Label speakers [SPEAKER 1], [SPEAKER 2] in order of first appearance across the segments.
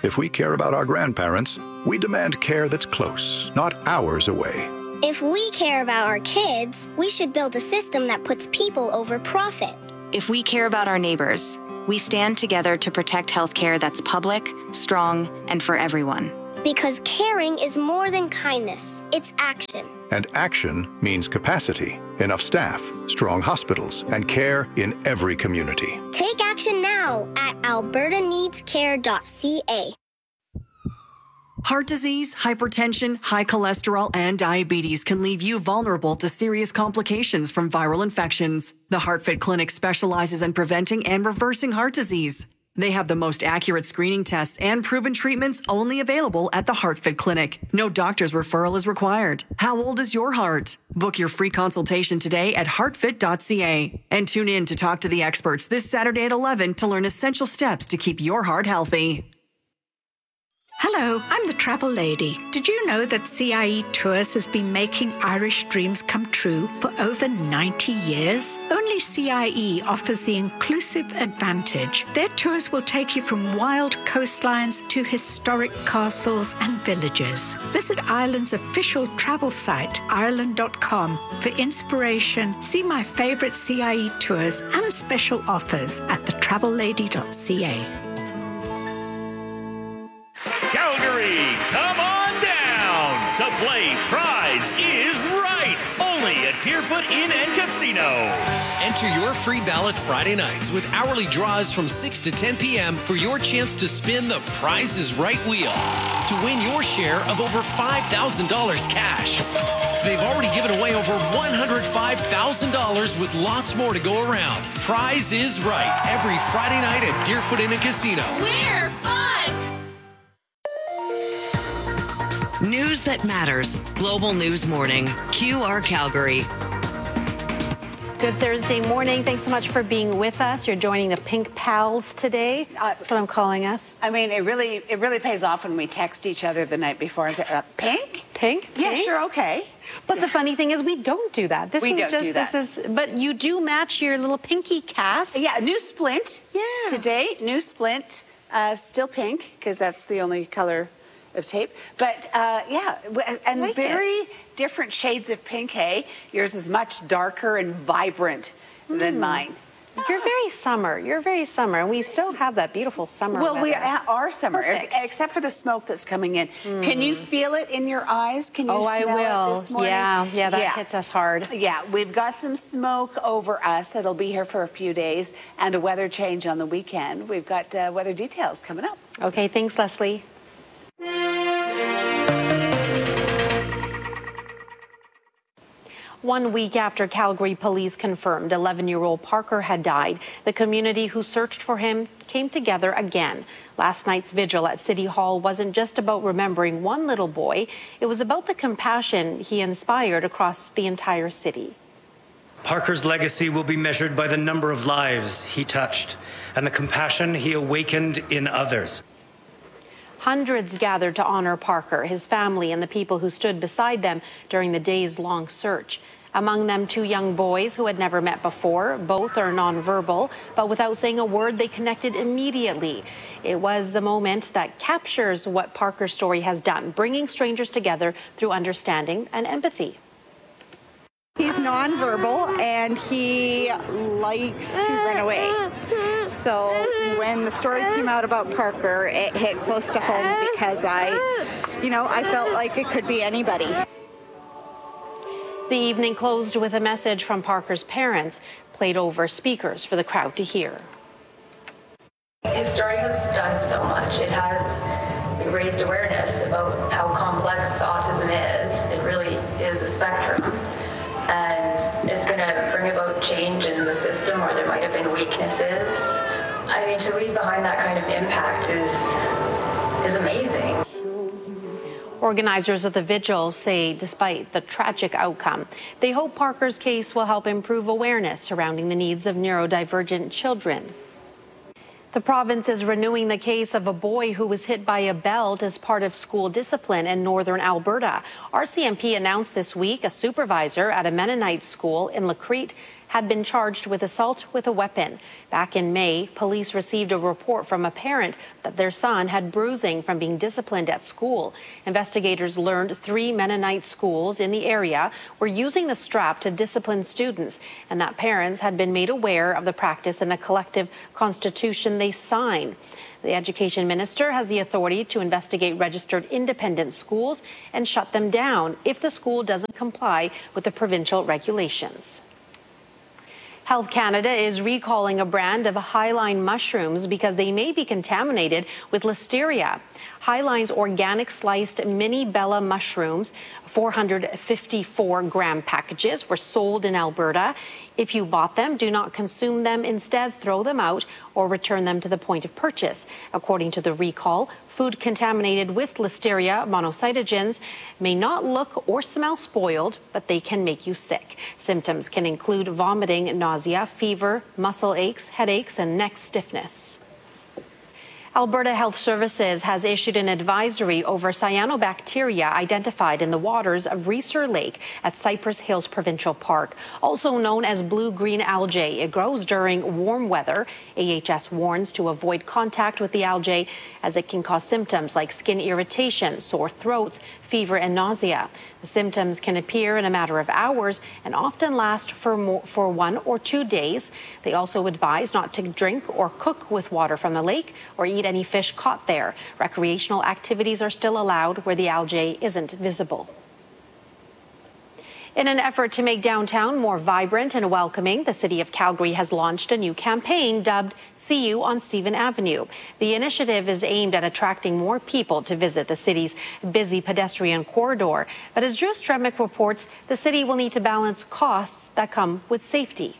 [SPEAKER 1] If we care about our grandparents, we demand care that's close, not hours away.
[SPEAKER 2] If we care about our kids, we should build a system that puts people over profit.
[SPEAKER 3] If we care about our neighbors, we stand together to protect healthcare that's public, strong, and for everyone.
[SPEAKER 2] Because caring is more than kindness, it's action.
[SPEAKER 1] And action means capacity, enough staff, strong hospitals, and care in every community.
[SPEAKER 2] Take action now at albertaneedscare.ca.
[SPEAKER 4] Heart disease, hypertension, high cholesterol, and diabetes can leave you vulnerable to serious complications from viral infections. The HeartFit Clinic specializes in preventing and reversing heart disease. They have the most accurate screening tests and proven treatments only available at the HeartFit Clinic. No doctor's referral is required. How old is your heart? Book your free consultation today at heartfit.ca. And tune in to talk to the experts this Saturday at 11 to learn essential steps to keep your heart healthy.
[SPEAKER 5] Hello, I'm the Travel Lady. Did you know that CIE Tours has been making Irish dreams come true for over 90 years? Only CIE offers the inclusive advantage. Their tours will take you from wild coastlines to historic castles and villages. Visit Ireland's official travel site, Ireland.com, for inspiration. See my favorite CIE tours and special offers at thetravellady.ca.
[SPEAKER 6] Calgary, come on down to play Prize is Right, only at Deerfoot Inn and Casino.
[SPEAKER 7] Enter your free ballot Friday nights with hourly draws from 6 to 10 p.m. for your chance to spin the Prize is Right wheel to win your share of over $5,000 cash. They've already given away over $105,000 with lots more to go around. Prize is Right, every Friday night at Deerfoot Inn and Casino.
[SPEAKER 8] We're fun! News that matters. Global News Morning. QR Calgary.
[SPEAKER 9] Good Thursday morning. Thanks so much for being with us. You're joining the Pink Pals today. That's what I'm calling us.
[SPEAKER 10] I mean, it really pays off when we text each other the night before and say, Pink?
[SPEAKER 9] Pink?
[SPEAKER 10] Yeah, sure, okay.
[SPEAKER 9] But the funny thing is we don't do that.
[SPEAKER 10] We don't do that.
[SPEAKER 9] But you do match your little pinky cast.
[SPEAKER 10] Yeah, new splint. Yeah. Today, new splint. Still pink, because that's the only color of tape. But, and like very different shades of pink, hey? Yours is much darker and vibrant than mine.
[SPEAKER 9] You're very summer. And we still have that beautiful summer weather.
[SPEAKER 10] We are summer,
[SPEAKER 9] Perfect.
[SPEAKER 10] except for the smoke that's coming in. Can you feel it in your eyes? Can you smell
[SPEAKER 9] I will.
[SPEAKER 10] it this morning?
[SPEAKER 9] Yeah, that hits us hard.
[SPEAKER 10] Yeah, we've got some smoke over us. It'll be here for a few days, and a weather change on the weekend. We've got weather details coming up.
[SPEAKER 9] Okay, thanks, Leslie. 1 week after Calgary police confirmed 11-year-old Parker had died, the community who searched for him came together again. Last night's vigil at City Hall wasn't just about remembering one little boy. It was about the compassion he inspired across the entire city.
[SPEAKER 11] Parker's legacy will be measured by the number of lives he touched and the compassion he awakened in others.
[SPEAKER 9] Hundreds gathered to honor Parker, his family, and the people who stood beside them during the days-long search. Among them, 2 young boys who had never met before. Both are nonverbal, but without saying a word, they connected immediately. It was the moment that captures what Parker's story has done, bringing strangers together through understanding and empathy.
[SPEAKER 12] He's nonverbal and he likes to run away. So when the story came out about Parker, it hit close to home because I felt like it could be anybody.
[SPEAKER 9] The evening closed with a message from Parker's parents, played over speakers for the crowd to hear.
[SPEAKER 13] His story has done so much. It has raised awareness about how complex autism is. It really is a spectrum. And it's going to bring about change in the system where there might have been weaknesses. I mean, to leave behind that kind of impact is amazing.
[SPEAKER 9] Organizers of the vigil say despite the tragic outcome, they hope Parker's case will help improve awareness surrounding the needs of neurodivergent children. The province is renewing the case of a boy who was hit by a belt as part of school discipline in northern Alberta. RCMP announced this week a supervisor at a Mennonite school in Lacrete had been charged with assault with a weapon. Back in May, police received a report from a parent that their son had bruising from being disciplined at school. Investigators learned 3 Mennonite schools in the area were using the strap to discipline students, and that parents had been made aware of the practice in a collective constitution they signed. The education minister has the authority to investigate registered independent schools and shut them down if the school doesn't comply with the provincial regulations. Health Canada is recalling a brand of Highline mushrooms because they may be contaminated with listeria. Highline's organic sliced mini Bella mushrooms, 454-gram packages, were sold in Alberta. If you bought them, do not consume them. Instead, throw them out or return them to the point of purchase. According to the recall, food contaminated with Listeria monocytogenes may not look or smell spoiled, but they can make you sick. Symptoms can include vomiting, nausea, fever, muscle aches, headaches, and neck stiffness. Alberta Health Services has issued an advisory over cyanobacteria identified in the waters of Reeser Lake at Cypress Hills Provincial Park, also known as blue-green algae. It grows during warm weather. AHS warns to avoid contact with the algae as it can cause symptoms like skin irritation, sore throats, fever, and nausea. The symptoms can appear in a matter of hours and often last for 1 or 2 days. They also advise not to drink or cook with water from the lake or eat any fish caught there. Recreational activities are still allowed where the algae isn't visible. In an effort to make downtown more vibrant and welcoming, the City of Calgary has launched a new campaign dubbed See You on Stephen Avenue. The initiative is aimed at attracting more people to visit the city's busy pedestrian corridor. But as Drew Stremick reports, the city will need to balance costs that come with safety.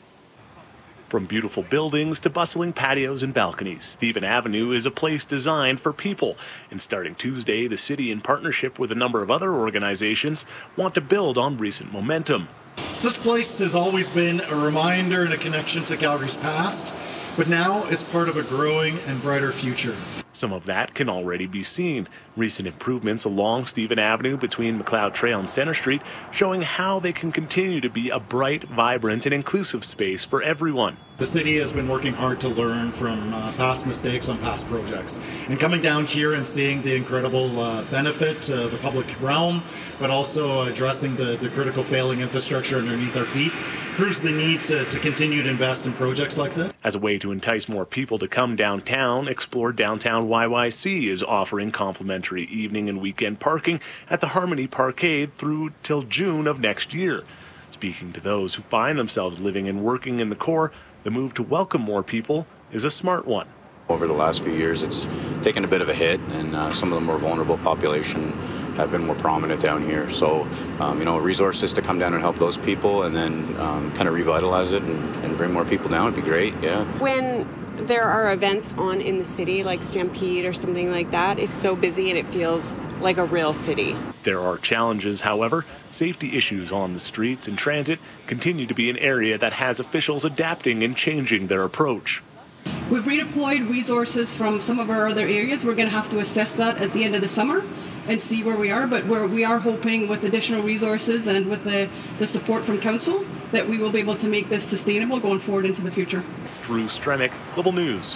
[SPEAKER 14] From beautiful buildings to bustling patios and balconies, Stephen Avenue is a place designed for people. And starting Tuesday, the city, in partnership with a number of other organizations, want to build on recent momentum.
[SPEAKER 15] This place has always been a reminder and a connection to Calgary's past, but now it's part of a growing and brighter future.
[SPEAKER 14] Some of that can already be seen. Recent improvements along Stephen Avenue between McLeod Trail and Centre Street showing how they can continue to be a bright, vibrant, and inclusive space for everyone.
[SPEAKER 15] The city has been working hard to learn from past mistakes on past projects. And coming down here and seeing the incredible benefit to the public realm, but also addressing the critical failing infrastructure underneath our feet, proves the need to continue to invest in projects like this.
[SPEAKER 14] As a way to entice more people to come downtown, Explore Downtown YYC is offering complimentary evening and weekend parking at the Harmony Parkade through till June of next year. Speaking to those who find themselves living and working in the core, the move to welcome more people is a smart one.
[SPEAKER 16] Over the last few years, it's taken a bit of a hit, and some of the more vulnerable population have been more prominent down here. So, resources to come down and help those people and then kind of revitalize it and bring more people down would be great, yeah.
[SPEAKER 17] When there are events on in the city, like Stampede or something like that, it's so busy and it feels like a real city.
[SPEAKER 14] There are challenges, however. Safety issues on the streets and transit continue to be an area that has officials adapting and changing their approach.
[SPEAKER 18] We've redeployed resources from some of our other areas. We're going to have to assess that at the end of the summer and see where we are, but we are hoping with additional resources and with the support from council that we will be able to make this sustainable going forward into the future.
[SPEAKER 14] Drew Stremick, Global News.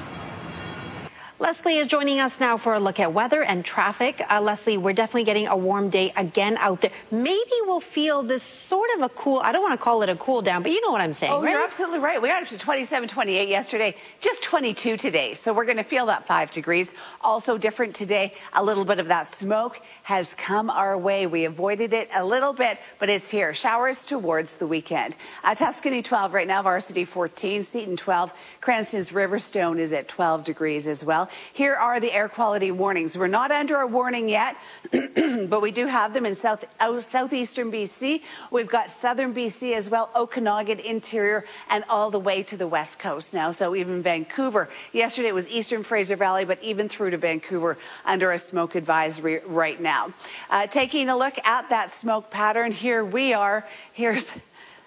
[SPEAKER 9] Leslie is joining us now for a look at weather and traffic. Leslie, we're definitely getting a warm day again out there. Maybe we'll feel this sort of a cool, I don't want to call it a cool down, but you know what I'm saying, right?
[SPEAKER 10] You're absolutely right. We got up to 27, 28 yesterday, just 22 today. So we're going to feel that 5 degrees. Also different today, a little bit of that smoke has come our way. We avoided it a little bit, but it's here. Showers towards the weekend. Tuscany 12 right now, Varsity 14, Seton 12, Cranston's Riverstone is at 12 degrees as well. Here are the air quality warnings. We're not under a warning yet, but we do have them in southeastern BC. We've got southern BC as well, Okanagan, interior, and all the way to the west coast now. So even Vancouver. Yesterday it was eastern Fraser Valley, but even through to Vancouver under a smoke advisory right now. Taking a look at that smoke pattern, here we are. Here's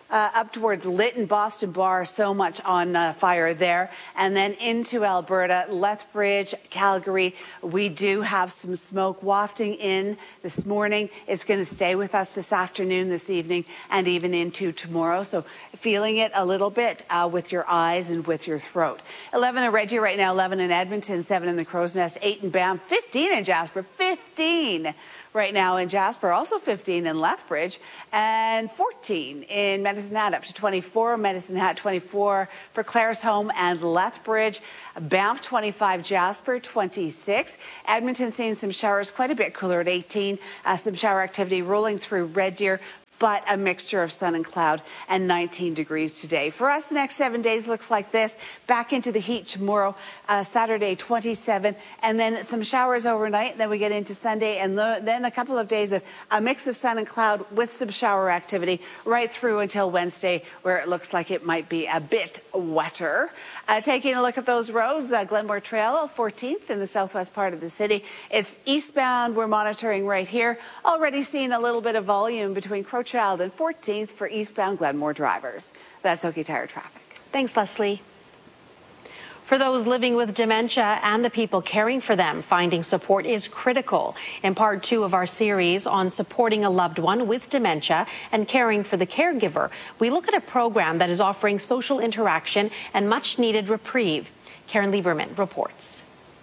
[SPEAKER 10] up towards Lytton, Boston Bar, so much on fire there. And then into Alberta, Lethbridge, Calgary, we do have some smoke wafting in this morning. It's going to stay with us this afternoon, this evening, and even into tomorrow. So feeling it a little bit with your eyes and with your throat. 11 in Reggie right now, 11 in Edmonton, 7 in the Crow's Nest, 8 in Banff, 15 in Jasper, 15 right now in Jasper, also 15 in Lethbridge, and 14 in Medicine Hat, up to 24. Medicine Hat 24 for Claresholm and Lethbridge. Banff 25, Jasper 26. Edmonton seeing some showers, quite a bit cooler at 18. Some shower activity rolling through Red Deer, but a mixture of sun and cloud, and 19 degrees today. For us, the next 7 days looks like this. Back into the heat tomorrow, Saturday 27, and then some showers overnight. Then we get into Sunday, and then a couple of days of a mix of sun and cloud with some shower activity right through until Wednesday, where it looks like it might be a bit wetter. Taking a look at those roads, Glenmore Trail, 14th in the southwest part of the city. It's eastbound we're monitoring right here. Already seeing a little bit of volume between Crowchild and 14th for eastbound Glenmore drivers. That's Okie Tire traffic.
[SPEAKER 9] Thanks, Leslie. For those living with dementia and the people caring for them, finding support is critical. In part 2 of our series on supporting a loved one with dementia and caring for the caregiver, we look at a program that is offering social interaction and much needed reprieve. Karen Lieberman reports.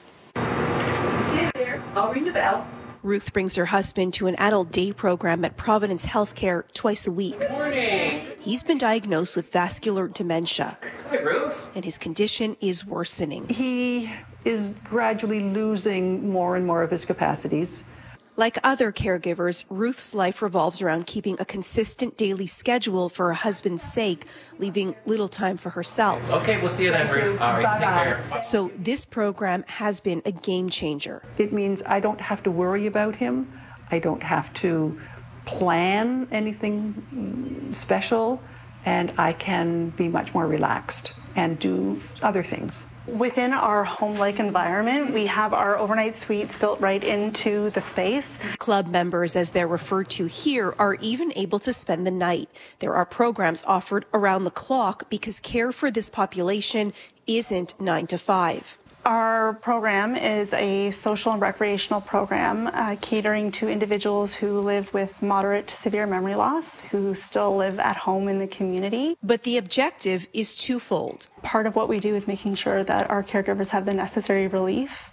[SPEAKER 19] Stay there. I'll ring the bell.
[SPEAKER 20] Ruth brings her husband to an adult day program at Providence Healthcare twice a week.
[SPEAKER 19] Good morning.
[SPEAKER 20] He's been diagnosed with vascular dementia.
[SPEAKER 19] Hi, Ruth.
[SPEAKER 20] And his condition is worsening.
[SPEAKER 21] He is gradually losing more and more of his capacities.
[SPEAKER 20] Like other caregivers, Ruth's life revolves around keeping a consistent daily schedule for her husband's sake, leaving little time for herself.
[SPEAKER 19] Okay, we'll see you then, Ruth. All right, take care.
[SPEAKER 20] So this program has been a game changer.
[SPEAKER 21] It means I don't have to worry about him. I don't have to plan anything special, and I can be much more relaxed and do other things.
[SPEAKER 22] Within our home-like environment, we have our overnight suites built right into the space.
[SPEAKER 20] Club members, as they're referred to here, are even able to spend the night. There are programs offered around the clock because care for this population isn't 9 to 5.
[SPEAKER 22] Our program is a social and recreational program catering to individuals who live with moderate to severe memory loss, who still live at home in the community.
[SPEAKER 20] But the objective is twofold.
[SPEAKER 22] Part of what we do is making sure that our caregivers have the necessary relief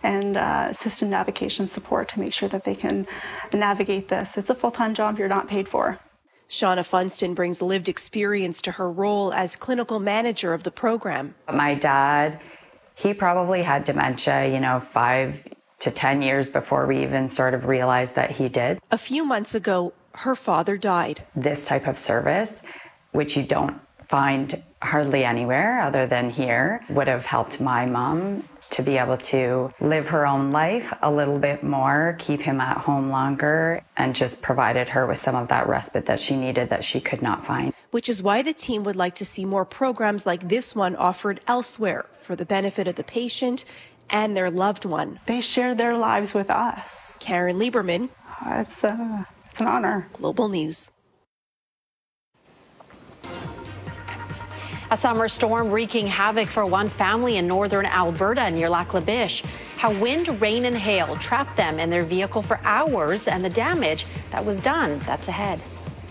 [SPEAKER 22] and system navigation support to make sure that they can navigate this. It's a full-time job you're not paid for.
[SPEAKER 20] Shauna Funston brings lived experience to her role as clinical manager of the program.
[SPEAKER 23] My dad, he probably had dementia, 5 to 10 years before we even sort of realized that he did.
[SPEAKER 20] A few months ago, her father died.
[SPEAKER 23] This type of service, which you don't find hardly anywhere other than here, would have helped my mom to be able to live her own life a little bit more, keep him at home longer, and just provided her with some of that respite that she needed that she could not find.
[SPEAKER 20] Which is why the team would like to see more programs like this one offered elsewhere for the benefit of the patient and their loved one.
[SPEAKER 22] They share their lives with us.
[SPEAKER 20] Karen Lieberman.
[SPEAKER 22] It's an honor.
[SPEAKER 20] Global News.
[SPEAKER 9] A summer storm wreaking havoc for one family in northern Alberta near Lac La Biche. How wind, rain, and hail trapped them in their vehicle for hours and the damage that was done. That's ahead.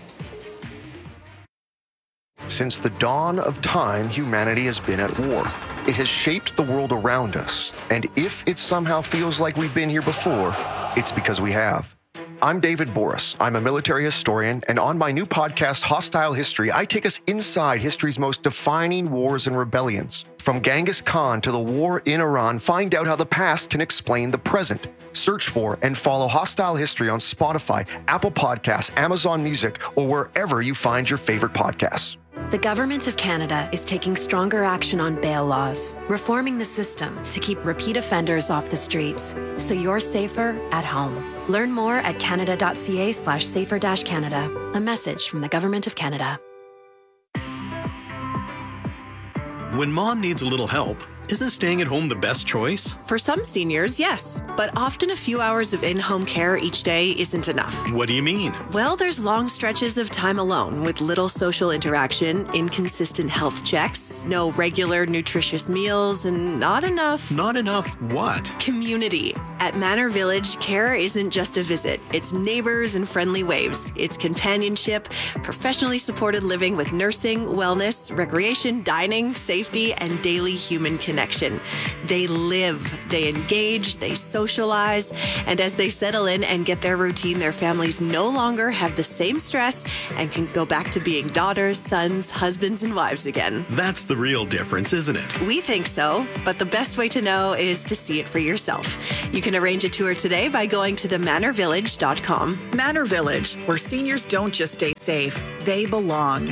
[SPEAKER 24] Since the dawn of time, humanity has been at war. It has shaped the world around us. And if it somehow feels like we've been here before, it's because we have. I'm David Boris. I'm a military historian, and on my new podcast, Hostile History, I take us inside history's most defining wars and rebellions. From Genghis Khan to the war in Iran, find out how the past can explain the present. Search for and follow Hostile History on Spotify, Apple Podcasts, Amazon Music, or wherever you find your favorite podcasts.
[SPEAKER 25] The Government of Canada is taking stronger action on bail laws, reforming the system to keep repeat offenders off the streets, so you're safer at home. Learn more at canada.ca/safer-canada. A message from the Government of Canada.
[SPEAKER 26] When mom needs a little help,
[SPEAKER 1] isn't staying at home the best choice?
[SPEAKER 2] For some seniors, yes, but often a few hours of in-home care each day isn't enough.
[SPEAKER 1] What do you mean?
[SPEAKER 2] Well, there's long stretches of time alone with little social interaction, inconsistent health checks, no regular nutritious meals, and not enough...
[SPEAKER 1] Not enough what?
[SPEAKER 2] Community. At Manor Village, care isn't just a visit. It's neighbors and friendly waves. It's companionship, professionally supported living with nursing, wellness, recreation, dining, safety, and daily human connection. They live, they engage, they socialize, and as they settle in and get their routine, their families no longer have the same stress and can go back to being daughters, sons, husbands, and wives again.
[SPEAKER 1] That's the real difference, isn't it?
[SPEAKER 2] We think so, but the best way to know is to see it for yourself. You can arrange a tour today by going to themanorvillage.com.
[SPEAKER 3] Manor Village, where seniors don't just stay safe, they belong.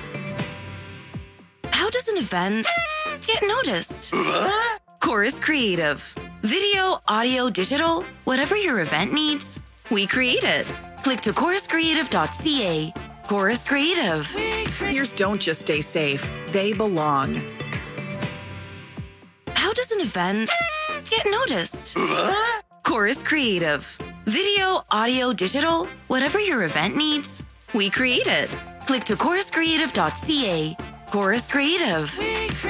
[SPEAKER 25] How does an event get noticed? Chorus Creative. Video, audio, digital, whatever your event needs, we create it. Click to choruscreative.ca. Chorus Creative.
[SPEAKER 3] Seniors don't just stay safe, they belong.
[SPEAKER 25] How does an event get noticed? Chorus Creative. Video, audio, digital, whatever your event needs, we create it. Click to choruscreative.ca. Chorus Creative.